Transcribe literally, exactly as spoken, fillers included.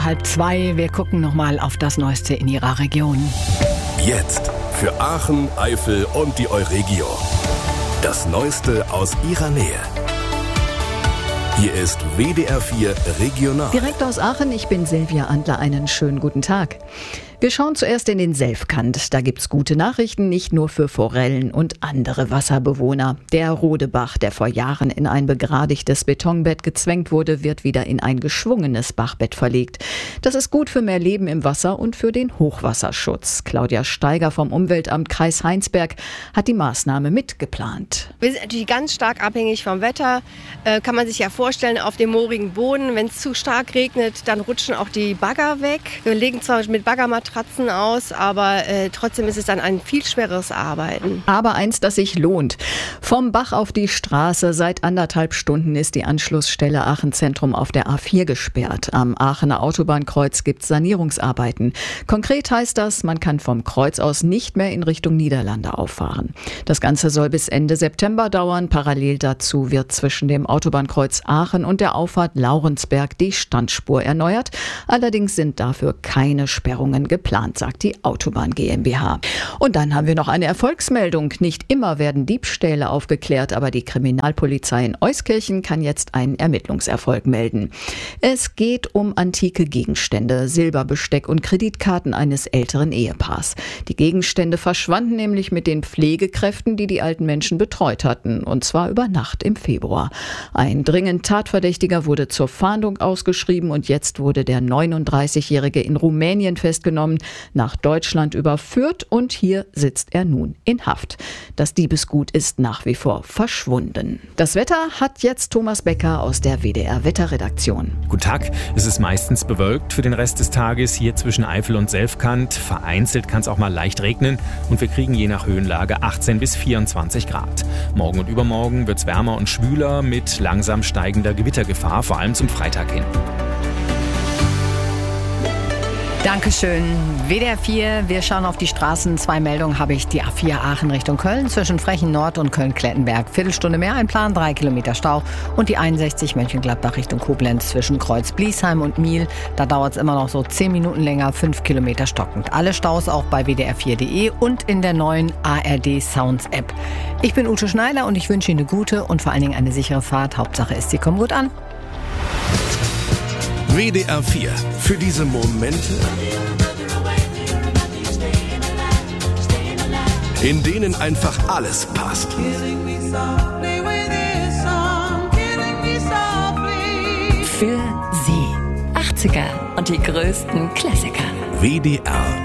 Halb zwei, wir gucken nochmal auf das Neueste in Ihrer Region. Jetzt für Aachen, Eifel und die Euregio. Das Neueste aus Ihrer Nähe. Hier ist W D R vier Regional. Direkt aus Aachen, ich bin Silvia Andler, einen schönen guten Tag. Wir schauen zuerst in den Selfkant. Da gibt's gute Nachrichten, nicht nur für Forellen und andere Wasserbewohner. Der Rodebach, der vor Jahren in ein begradigtes Betonbett gezwängt wurde, wird wieder in ein geschwungenes Bachbett verlegt. Das ist gut für mehr Leben im Wasser und für den Hochwasserschutz. Claudia Steiger vom Umweltamt Kreis Heinsberg hat die Maßnahme mitgeplant. Wir sind natürlich ganz stark abhängig vom Wetter. Äh, kann man sich ja vorstellen, auf dem moorigen Boden, wenn es zu stark regnet, dann rutschen auch die Bagger weg. Wir legen zwar mit Baggermatratzen aus, aber äh, trotzdem ist es dann ein viel schwereres Arbeiten. Aber eins, das sich lohnt. Vom Bach auf die Straße. Seit anderthalb Stunden ist die Anschlussstelle Aachen Zentrum auf der A vier gesperrt. Am Aachener Autobahnkreuz gibt es Sanierungsarbeiten. Konkret heißt das, man kann vom Kreuz aus nicht mehr in Richtung Niederlande auffahren. Das Ganze soll bis Ende September dauern. Parallel dazu wird zwischen dem Autobahnkreuz Aachen und der Auffahrt Laurensberg die Standspur erneuert. Allerdings sind dafür keine Sperrungen geplant. Geplant, sagt die Autobahn GmbH. Und dann haben wir noch eine Erfolgsmeldung. Nicht immer werden Diebstähle aufgeklärt, aber die Kriminalpolizei in Euskirchen kann jetzt einen Ermittlungserfolg melden. Es geht um antike Gegenstände, Silberbesteck und Kreditkarten eines älteren Ehepaars. Die Gegenstände verschwanden nämlich mit den Pflegekräften, die die alten Menschen betreut hatten, und zwar über Nacht im Februar. Ein dringend Tatverdächtiger wurde zur Fahndung ausgeschrieben und jetzt wurde der neununddreißigjährige in Rumänien festgenommen, nach Deutschland überführt und hier sitzt er nun in Haft. Das Diebesgut ist nach wie vor verschwunden. Das Wetter hat jetzt Thomas Becker aus der W D R Wetterredaktion. Guten Tag, es ist meistens bewölkt für den Rest des Tages hier zwischen Eifel und Selfkant. Vereinzelt kann es auch mal leicht regnen und wir kriegen je nach Höhenlage achtzehn bis vierundzwanzig Grad. Morgen und übermorgen wird es wärmer und schwüler mit langsam steigender Gewittergefahr, vor allem zum Freitag hin. Dankeschön. W D R vier, wir schauen auf die Straßen. Zwei Meldungen habe ich. Die A vier Aachen Richtung Köln zwischen Frechen Nord und Köln-Klettenberg. Viertelstunde mehr Einplan, drei Kilometer Stau. Und die einundsechzig Mönchengladbach Richtung Koblenz zwischen Kreuz-Bliesheim und Miel. Da dauert es immer noch so zehn Minuten länger, fünf Kilometer stockend. Alle Staus auch bei w d r vier punkt de und in der neuen A R D Sounds App. Ich bin Ute Schneider und ich wünsche Ihnen eine gute und vor allen Dingen eine sichere Fahrt. Hauptsache ist, Sie kommen gut an. W D R vier. Für diese Momente, in denen einfach alles passt. Für Sie. achtziger und die größten Klassiker. W D R